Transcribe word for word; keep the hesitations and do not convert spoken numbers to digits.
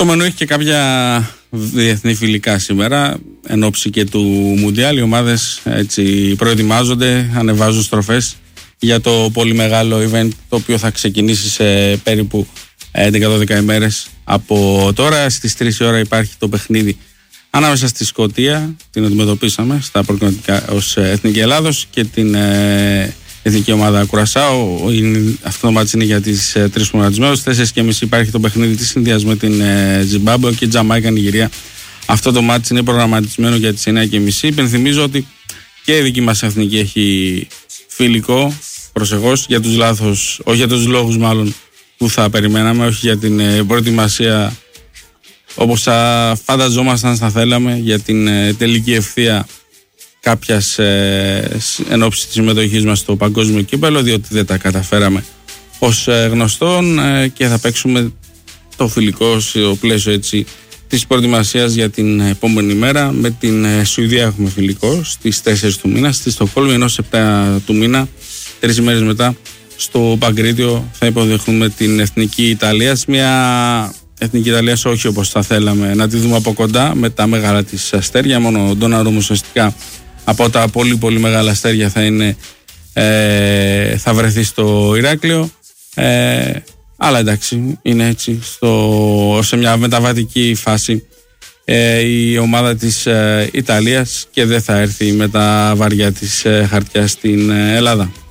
Το μενού έχει και κάποια διεθνή φιλικά σήμερα, εν ώψη και του Μουντιάλ. Οι ομάδες έτσι προετοιμάζονται, ανεβάζουν στροφές για το πολύ μεγάλο event, το οποίο θα ξεκινήσει σε περίπου έντεκα με δώδεκα ημέρες από τώρα. Στις τρεις η ώρα υπάρχει το παιχνίδι ανάμεσα στη Σκωτία, την αντιμετωπίσαμε στα προκριματικά ως Εθνική Ελλάδος, και την ε, Εθνική Ομάδα Κουρασάου. Αυτό το μάτι είναι για τις ε, τρεις προγραμματισμένους. Τέσσερις και μισή υπάρχει το παιχνίδι της Ινδίας με την ε, Ζιμπάμπουε και Τζαμάικα Νιγηρία. Αυτό το μάτι είναι προγραμματισμένο για τις εννιά και μισή. Υπενθυμίζω ότι και η δική μας εθνική έχει φιλικό, προσεχώς, για τους λάθος, όχι για τους λόγους μάλλον που θα περιμέναμε, όχι για την ε, προετοιμασία όπως θα φανταζόμασταν, θα θέλαμε, για την ε, τελική ευθεία κάποιας ε, εν ώψη της συμμετοχής μας στο παγκόσμιο κύπελλο, διότι δεν τα καταφέραμε ως ε, γνωστόν, ε, και θα παίξουμε το φιλικό στο πλαίσιο έτσι της προετοιμασίας για την επόμενη μέρα. Με την ε, Σουηδία έχουμε φιλικό στις τέσσερις του μήνα στη Στοκχόλμη, ενώ στις επτά του μήνα, τρεις ημέρες μετά, στο Παγκρίτιο θα υποδεχθούμε την Εθνική Ιταλία. Μια Εθνική Ιταλία όχι όπως θα θέλαμε να τη δούμε από κοντά, με τα μεγάλα της αστέρια. Μόνο ο Ντόναρουμα ουσιαστικά από τα πολύ πολύ μεγάλα αστέρια θα, είναι, ε, θα βρεθεί στο Ηράκλειο. Ε, αλλά εντάξει, είναι έτσι στο, σε μια μεταβατική φάση ε, η ομάδα της ε, Ιταλίας, και δεν θα έρθει με τα βαριά της ε, χαρτιά στην ε, Ελλάδα.